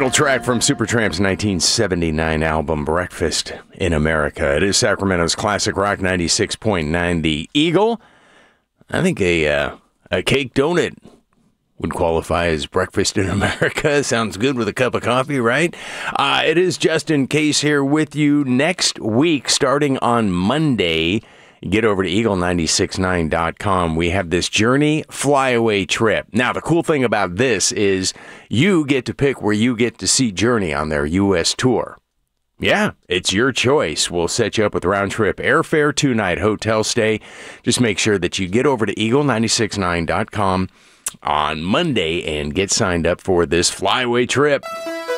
Title track from Supertramp's 1979 album, Breakfast in America. It is Sacramento's classic rock 96.9 The Eagle. I think a cake donut would qualify as breakfast in America. Sounds good with a cup of coffee, right? It is Justin Case here with you next week, starting on Monday. Get over to eagle969.com. We have this Journey flyaway trip. Now, the cool thing about this is you get to pick where you get to see Journey on their U.S. tour. Yeah, it's your choice. We'll set you up with round-trip airfare, 2-night hotel stay. Just make sure that you get over to eagle969.com on Monday and get signed up for this flyaway trip.